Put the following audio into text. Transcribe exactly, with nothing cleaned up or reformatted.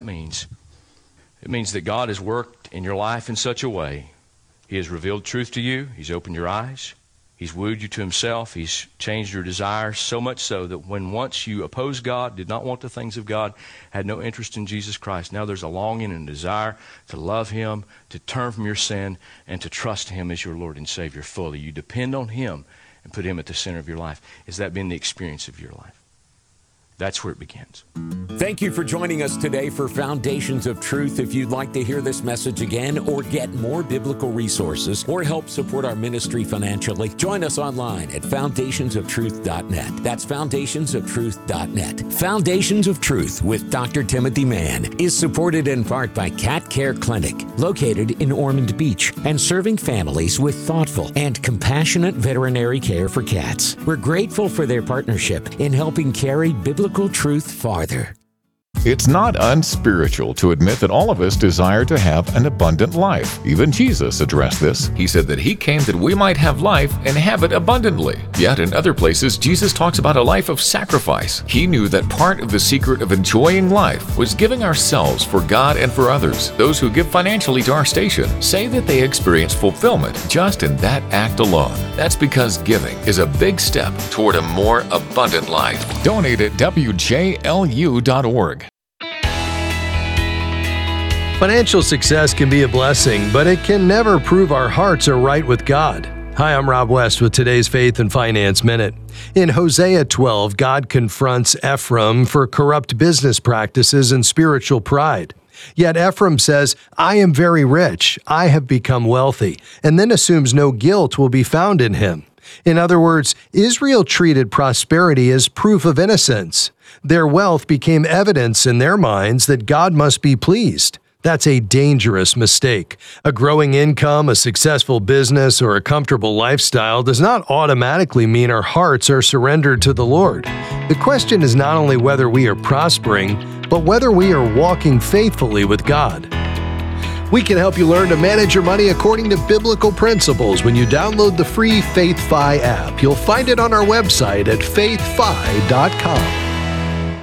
means? It means that God has worked in your life in such a way. He has revealed truth to you. He's opened your eyes. He's wooed you to himself. He's changed your desires, so much so that when once you opposed God, did not want the things of God, had no interest in Jesus Christ, now there's a longing and a desire to love him, to turn from your sin, and to trust him as your Lord and Savior fully. You depend on him and put him at the center of your life. Has that been the experience of your life? That's where it begins. Thank you for joining us today for Foundations of Truth. If you'd like to hear this message again or get more biblical resources or help support our ministry financially, join us online at foundations of truth dot net. That's foundations of truth dot net. Foundations of Truth with Doctor Timothy Mann is supported in part by Cat Care Clinic, located in Ormond Beach and serving families with thoughtful and compassionate veterinary care for cats. We're grateful for their partnership in helping carry biblical truth farther. It's not unspiritual to admit that all of us desire to have an abundant life. Even Jesus addressed this. He said that he came that we might have life and have it abundantly. Yet in other places, Jesus talks about a life of sacrifice. He knew that part of the secret of enjoying life was giving ourselves for God and for others. Those who give financially to our station say that they experience fulfillment just in that act alone. That's because giving is a big step toward a more abundant life. Donate at W J L U dot org. Financial success can be a blessing, but it can never prove our hearts are right with God. Hi, I'm Rob West with today's Faith and Finance Minute. In Hosea twelve, God confronts Ephraim for corrupt business practices and spiritual pride. Yet Ephraim says, "I am very rich, I have become wealthy," and then assumes no guilt will be found in him. In other words, Israel treated prosperity as proof of innocence. Their wealth became evidence in their minds that God must be pleased. That's a dangerous mistake. A growing income, a successful business, or a comfortable lifestyle does not automatically mean our hearts are surrendered to the Lord. The question is not only whether we are prospering, but whether we are walking faithfully with God. We can help you learn to manage your money according to biblical principles when you download the free FaithFi app. You'll find it on our website at faith fi dot com.